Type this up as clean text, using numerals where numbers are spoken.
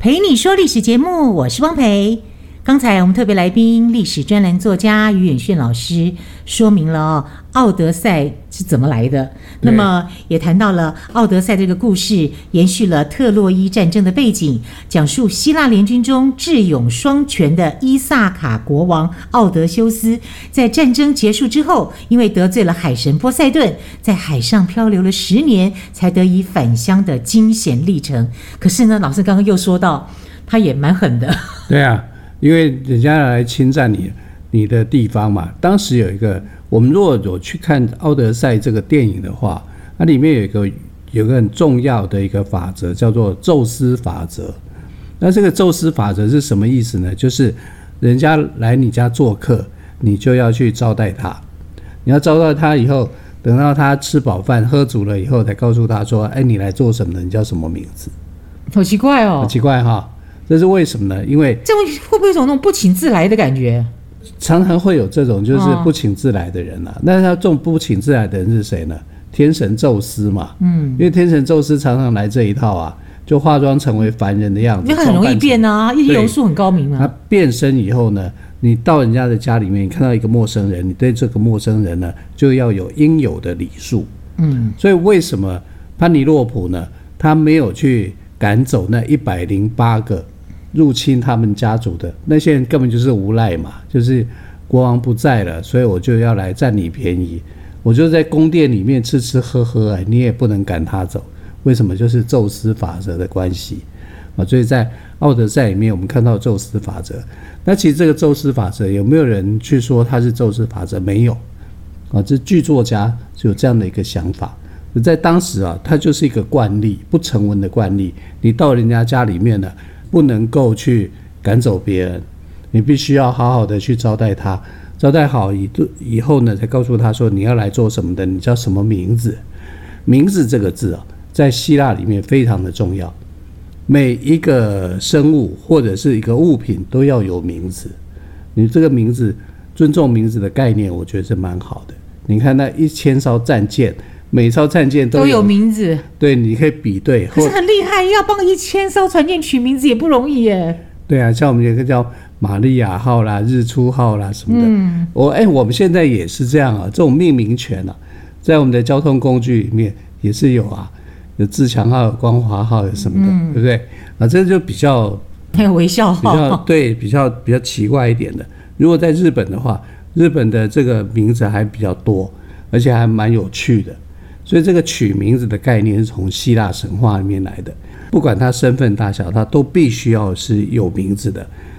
陪你说历史节目，我是汪培。刚才我们特别来宾历史专栏作家于远炫老师说明了奥德赛是怎么来的，那么也谈到了奥德赛这个故事延续了特洛伊战争的背景，讲述希腊联军中智勇双全的伊萨卡国王奥德修斯在战争结束之后，因为得罪了海神波塞顿，在海上漂流了10年才得以返乡的惊险历程。可是呢，老师刚刚又说到他也蛮狠的。 对啊，因为人家来侵占你的地方嘛。当时有一个，我们如果有去看《奥德赛》这个电影的话，它里面有个很重要的一个法则，叫做宙斯法则。那这个宙斯法则是什么意思呢？就是人家来你家做客，你就要去招待他。你要招待他以后，等到他吃饱饭喝足了以后，才告诉他说：“哎，你来做什么的？你叫什么名字？” 好奇怪哦， 很奇怪哈。这是为什么呢？因为这会不会有种那种不请自来的感觉？ 常常会有这种就是不请自来的人啊。那他这种不请自来的人是谁呢？天神宙斯嘛。因为天神宙斯常常来这一套啊，就化妆成为凡人的样子， 就很容易变啊，易容术很高明啊。 他变身以后呢，你到人家的家里面，你看到一个陌生人，你对这个陌生人呢，就要有应有的礼数。所以为什么潘尼洛普呢，他没有去赶走那108个入侵他们家族的那些人，根本就是无赖嘛，就是国王不在了，所以我就要来占你便宜，我就在宫殿里面吃吃喝喝，你也不能赶他走。为什么？就是宙斯法则的关系啊。所以在奥德赛里面我们看到宙斯法则。那其实这个宙斯法则有没有人去说它是宙斯法则？没有啊，这剧作家是有这样的一个想法。在当时啊，它就是一个惯例，不成文的惯例。你到人家家里面呢，不能够去赶走别人，你必须要好好的去招待他，招待好以后呢，才告诉他说你要来做什么的，你叫什么名字。名字这个字啊，在希腊里面非常的重要，每一个生物或者是一个物品都要有名字。你这个名字，尊重名字的概念，我觉得是蛮好的。你看那1000艘战舰，每艘战舰都有名字， 对，你可以比对。 可是很厉害，要帮1000艘船舰取名字也不容易耶。 对啊，像我们有个叫玛利亚号啦、日出号啦什么的。我们现在也是这样啊，这种命名权啊，在我们的交通工具里面也是有啊，有自强号、有光华号，有什么的，对不对？啊，这就比较还有微笑号， 比较奇怪一点的。如果在日本的话，日本的这个名字还比较多，而且还蛮有趣的。所以这个取名字的概念是从希腊神话里面来的，不管他身份大小，他都必须要是有名字的。